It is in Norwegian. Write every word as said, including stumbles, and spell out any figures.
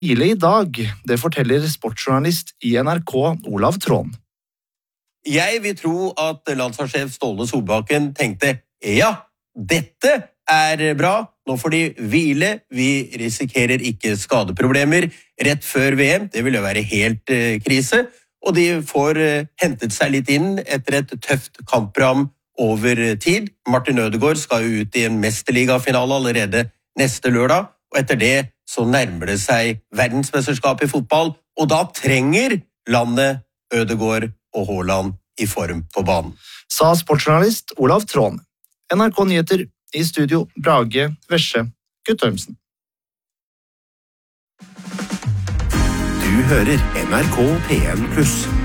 Tidlig i dag, det forteller sportsjournalist i N R K Olav Trån. Jeg vil tro at landslagssjef Ståle Solbakken tenkte, ja, dette er bra, nå får de hvile, vi risikerer ikke skadeproblemer rett før V M, det vil jo være helt eh, krise, og de får eh, hentet seg litt inn etter et tøft kampprogram over tid. Martin Ødegaard skal jo ut i en mesterligafinale allerede neste lørdag, og etter det så nærmer det seg verdensmesterskap i fotball, og da trenger landet Ødegaard og Haaland i form på banen. Sa sportsjournalist Olav Trån. N R K Nyheter i studio Brage Vesje Guttormsen. Du hører N R K P en pluss.